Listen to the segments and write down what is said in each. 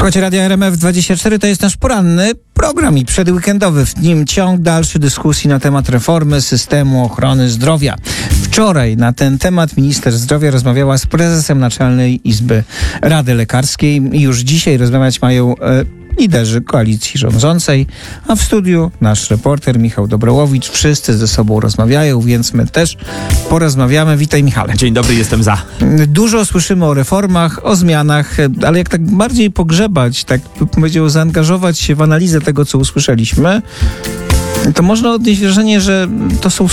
Słuchajcie, Radia RMF24 to jest nasz poranny program i przedweekendowy. W nim ciąg dalszy dyskusji na temat reformy systemu ochrony zdrowia. Wczoraj na ten temat minister zdrowia rozmawiała z prezesem Naczelnej Izby Rady Lekarskiej i już dzisiaj rozmawiać mają liderzy koalicji rządzącej, a w studiu nasz reporter Michał Dobrołowicz. Wszyscy ze sobą rozmawiają, więc my też porozmawiamy. Witaj, Michale. Dzień dobry, jestem za. Dużo słyszymy o reformach, o zmianach, ale jak tak bardziej pogrzebać, tak bym powiedział, zaangażować się w analizę tego, co usłyszeliśmy, to można odnieść wrażenie, że to są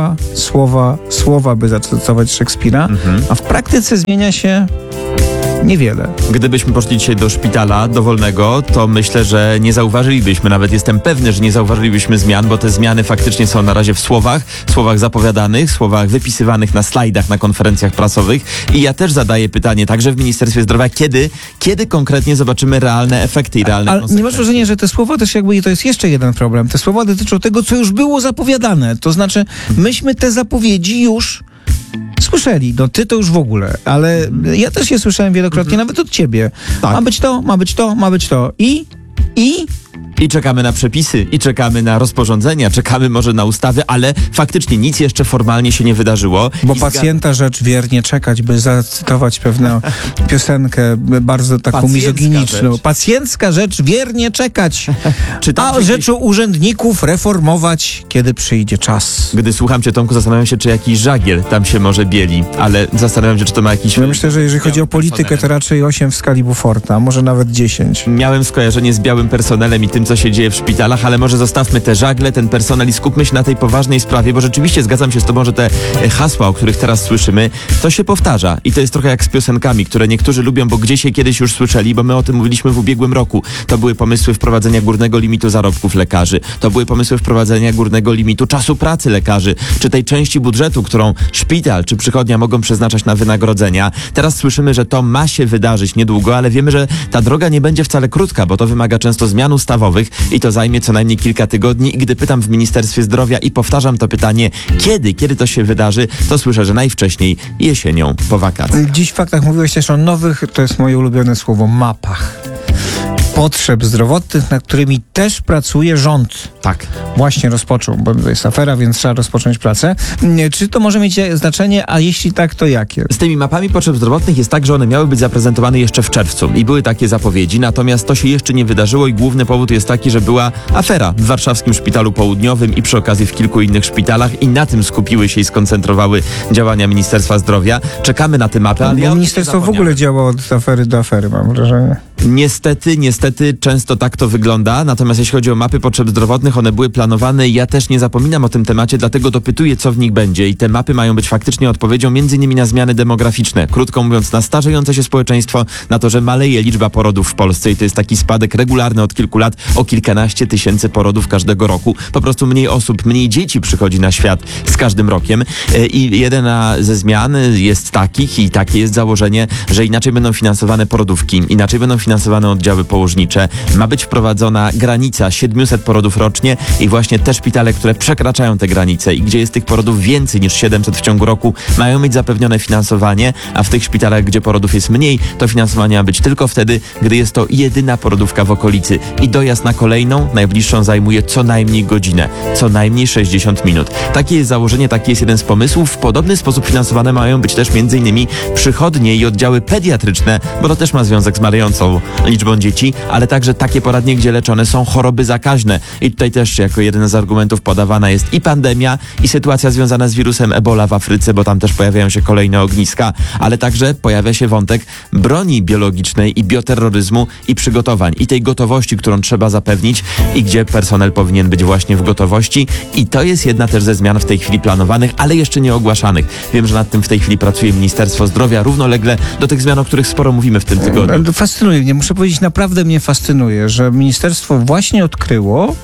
słowa, by zacytować Szekspira, a w praktyce zmienia się niewiele. Gdybyśmy poszli dzisiaj do szpitala dowolnego, to myślę, że nie zauważylibyśmy, nawet jestem pewny, że nie zauważylibyśmy zmian, bo te zmiany faktycznie są na razie w słowach zapowiadanych, słowach wypisywanych na slajdach, na konferencjach prasowych. I ja też zadaję pytanie, także w Ministerstwie Zdrowia, kiedy konkretnie zobaczymy realne efekty i realne konsekwencje? Nie masz wrażenia, że te słowa też jakby, i to jest jeszcze jeden problem, te słowa dotyczą tego, co już było zapowiadane. To znaczy, myśmy te zapowiedzi już słyszeli, no ty to już w ogóle, ale ja też je słyszałem wielokrotnie, nawet od ciebie. Tak. Ma być to, ma być to, ma być to. I czekamy na przepisy, i czekamy na rozporządzenia, czekamy może na ustawy, ale faktycznie nic jeszcze formalnie się nie wydarzyło. Bo pacjenta rzecz wiernie czekać, by zacytować pewną piosenkę bardzo taką mizoginiczną. Pacjencka rzecz wiernie czekać, a rzeczą urzędników reformować, kiedy przyjdzie czas. Gdy słucham cię, Tomku, zastanawiam się, czy jakiś żagiel tam się może bieli, ale zastanawiam się, czy to ma jakiś... Ja myślę, że jeżeli chodzi o politykę, to raczej 8 w skali Buforta, może nawet 10. Miałem skojarzenie z białym personelem i tym, co się dzieje w szpitalach, ale może zostawmy te żagle, ten personel i skupmy się na tej poważnej sprawie, bo rzeczywiście zgadzam się z tobą, że te hasła, o których teraz słyszymy, to się powtarza i to jest trochę jak z piosenkami, które niektórzy lubią, bo gdzieś je kiedyś już słyszeli, bo my o tym mówiliśmy w ubiegłym roku. To były pomysły wprowadzenia górnego limitu zarobków lekarzy, to były pomysły wprowadzenia górnego limitu czasu pracy lekarzy, czy tej części budżetu, którą szpital czy przychodnia mogą przeznaczać na wynagrodzenia. Teraz słyszymy, że to ma się wydarzyć niedługo, ale wiemy, że ta droga nie będzie wcale krótka, bo to wymaga często zmian ustawowych i to zajmie co najmniej kilka tygodni. I gdy pytam w Ministerstwie Zdrowia i powtarzam to pytanie, kiedy to się wydarzy, to słyszę, że najwcześniej jesienią po wakacjach. Dziś w faktach mówiłeś też o nowych, to jest moje ulubione słowo, mapach potrzeb zdrowotnych, nad którymi też pracuje rząd. Tak. Właśnie rozpoczął, bo to jest afera, więc trzeba rozpocząć pracę. Czy to może mieć znaczenie, a jeśli tak, to jakie? Z tymi mapami potrzeb zdrowotnych jest tak, że one miały być zaprezentowane jeszcze w czerwcu i były takie zapowiedzi, natomiast to się jeszcze nie wydarzyło i główny powód jest taki, że była afera w warszawskim Szpitalu Południowym i przy okazji w kilku innych szpitalach i na tym skupiły się i skoncentrowały działania Ministerstwa Zdrowia. Czekamy na te mapy, ale bo ministerstwo w ogóle działa od afery do afery, mam wrażenie. Niestety często tak to wygląda, natomiast jeśli chodzi o mapy potrzeb zdrowotnych, one były planowane i ja też nie zapominam o tym temacie, dlatego dopytuję, co w nich będzie i te mapy mają być faktycznie odpowiedzią m.in. na zmiany demograficzne, krótko mówiąc na starzejące się społeczeństwo, na to, że maleje liczba porodów w Polsce i to jest taki spadek regularny od kilku lat o kilkanaście tysięcy porodów każdego roku, po prostu mniej osób, mniej dzieci przychodzi na świat z każdym rokiem i jedna ze zmian jest takich i takie jest założenie, że inaczej będą finansowane porodówki, inaczej będą finansowane oddziały położnicze. Ma być wprowadzona granica 700 porodów rocznie i właśnie te szpitale, które przekraczają te granice i gdzie jest tych porodów więcej niż 700 w ciągu roku, mają mieć zapewnione finansowanie, a w tych szpitalach, gdzie porodów jest mniej, to finansowanie ma być tylko wtedy, gdy jest to jedyna porodówka w okolicy i dojazd na kolejną, najbliższą zajmuje co najmniej godzinę, co najmniej 60 minut. Takie jest założenie, taki jest jeden z pomysłów. W podobny sposób finansowane mają być też m.in. przychodnie i oddziały pediatryczne, bo to też ma związek z malejącą liczbą dzieci, ale także takie poradnie, gdzie leczone są choroby zakaźne. I tutaj też jako jeden z argumentów podawana jest i pandemia, i sytuacja związana z wirusem Ebola w Afryce, bo tam też pojawiają się kolejne ogniska, ale także pojawia się wątek broni biologicznej i bioterroryzmu i przygotowań. I tej gotowości, którą trzeba zapewnić i gdzie personel powinien być właśnie w gotowości. I to jest jedna też ze zmian w tej chwili planowanych, ale jeszcze nie ogłaszanych. Wiem, że nad tym w tej chwili pracuje Ministerstwo Zdrowia, równolegle do tych zmian, o których sporo mówimy w tym tygodniu. Fascynuje mnie, muszę powiedzieć, naprawdę mnie fascynuje, że ministerstwo właśnie odkryło,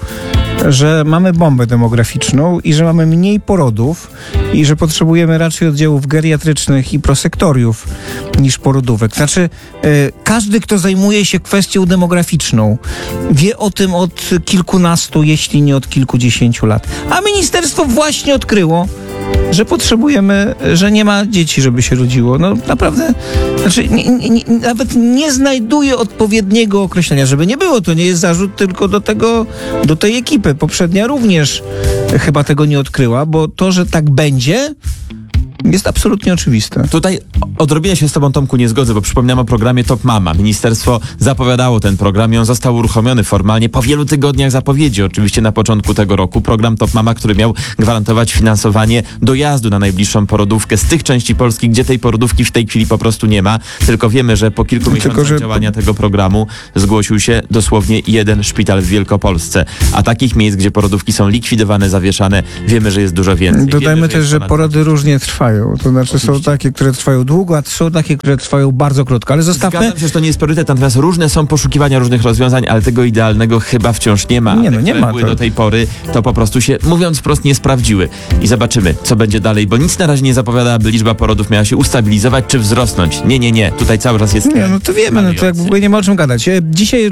że mamy bombę demograficzną i że mamy mniej porodów i że potrzebujemy raczej oddziałów geriatrycznych i prosektoriów niż porodówek. Znaczy, każdy, kto zajmuje się kwestią demograficzną, wie o tym od kilkunastu, jeśli nie od kilkudziesięciu lat. A ministerstwo właśnie odkryło, że potrzebujemy, że nie ma dzieci, żeby się rodziło. No naprawdę, znaczy nawet nie znajduję odpowiedniego określenia, żeby nie było. To nie jest zarzut tylko do tej ekipy. Poprzednia również chyba tego nie odkryła, bo to, że tak będzie, jest absolutnie oczywiste. Tutaj odrobinę się z tobą, Tomku, nie zgodzę, bo przypomniałem o programie Top Mama. Ministerstwo zapowiadało ten program i on został uruchomiony formalnie po wielu tygodniach zapowiedzi. Oczywiście na początku tego roku program Top Mama, który miał gwarantować finansowanie dojazdu na najbliższą porodówkę z tych części Polski, gdzie tej porodówki w tej chwili po prostu nie ma. Tylko wiemy, że po kilku miesiącach działania tego programu zgłosił się dosłownie jeden szpital w Wielkopolsce. A takich miejsc, gdzie porodówki są likwidowane, zawieszane, wiemy, że jest dużo więcej. Dodajmy też, że porody różnie trwają. To znaczy są takie, które trwają długo, a są takie, które trwają bardzo krótko. Ale zostawmy... Zgadzam się, że to nie jest priorytet, natomiast różne są poszukiwania różnych rozwiązań, ale tego idealnego chyba wciąż nie ma. Nie ma. Były do tej pory, to po prostu się, mówiąc wprost, nie sprawdziły. I zobaczymy, co będzie dalej, bo nic na razie nie zapowiada, aby liczba porodów miała się ustabilizować czy wzrosnąć. Nie. Tutaj cały czas jest... Nie, no to wiemy, no to jak w ogóle nie ma o czym gadać. Dzisiaj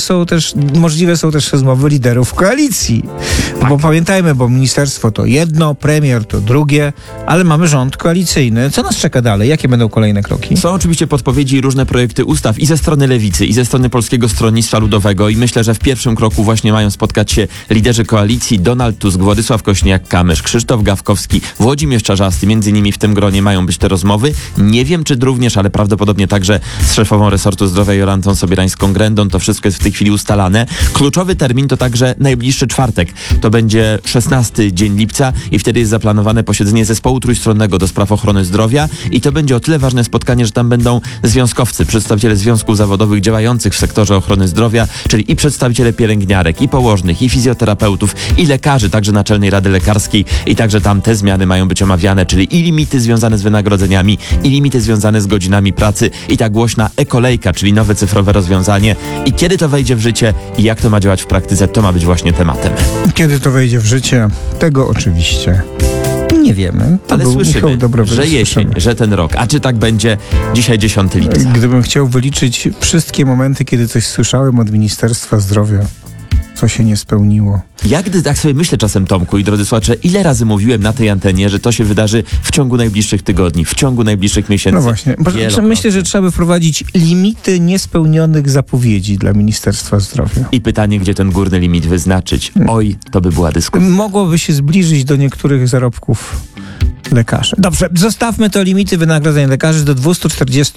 możliwe są też rozmowy liderów koalicji. Tak. Bo pamiętajmy, bo ministerstwo to jedno, premier to drugie, ale mamy rząd koalicyjny. Co nas czeka dalej? Jakie będą kolejne kroki? Są oczywiście podpowiedzi i różne projekty ustaw i ze strony Lewicy, i ze strony Polskiego Stronnictwa Ludowego i myślę, że w pierwszym kroku właśnie mają spotkać się liderzy koalicji Donald Tusk, Władysław Kośniak-Kamysz, Krzysztof Gawkowski, Włodzimierz Czarzasty. Między innymi w tym gronie mają być te rozmowy. Nie wiem, czy również, ale prawdopodobnie także z szefową resortu zdrowia Jolantą Sobierańską-Grendą. To wszystko jest w tej chwili ustalane. Kluczowy termin to także najbliższy czwartek. To będzie 16 dzień lipca i wtedy jest zaplanowane posiedzenie zespołu trójstronnego do spraw ochrony zdrowia i to będzie o tyle ważne spotkanie, że tam będą związkowcy, przedstawiciele związków zawodowych działających w sektorze ochrony zdrowia, czyli i przedstawiciele pielęgniarek, i położnych, i fizjoterapeutów, i lekarzy, także Naczelnej Rady Lekarskiej i także tam te zmiany mają być omawiane, czyli i limity związane z wynagrodzeniami, i limity związane z godzinami pracy, i ta głośna e-kolejka, czyli nowe cyfrowe rozwiązanie. I kiedy to wejdzie w życie i jak to ma działać w praktyce, to ma być właśnie tematem. Kiedy to wejdzie w życie, tego oczywiście nie wiemy. Ale słyszymy, że jesień, że ten rok. A czy tak będzie dzisiaj 10 lipca? Gdybym chciał wyliczyć wszystkie momenty, kiedy coś słyszałem od Ministerstwa Zdrowia, co się nie spełniło. Ja gdy tak sobie myślę czasem, Tomku i drodzy słuchacze, ile razy mówiłem na tej antenie, że to się wydarzy w ciągu najbliższych tygodni, w ciągu najbliższych miesięcy. No właśnie. Myślę, że trzeba by wprowadzić limity niespełnionych zapowiedzi dla Ministerstwa Zdrowia. I pytanie, gdzie ten górny limit wyznaczyć. Oj, to by była dyskusja. Mogłoby się zbliżyć do niektórych zarobków lekarzy. Dobrze, zostawmy to limity wynagrodzeń lekarzy do 240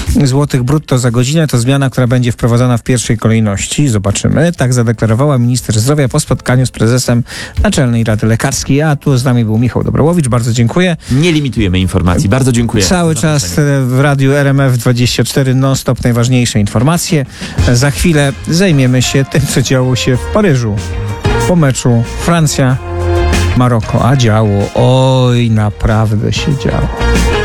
zł brutto za godzinę. To zmiana, która będzie wprowadzana w pierwszej kolejności. Zobaczymy. Tak zadeklarowała minister zdrowia po spotkaniu z prezesem Naczelnej Rady Lekarskiej. A tu z nami był Michał Dobrołowicz. Bardzo dziękuję. Nie limitujemy informacji. Bardzo dziękuję. Cały czas w radiu RMF24 non-stop najważniejsze informacje. Za chwilę zajmiemy się tym, co działo się w Paryżu po meczu Francja Maroko, a działo, oj, naprawdę się działo.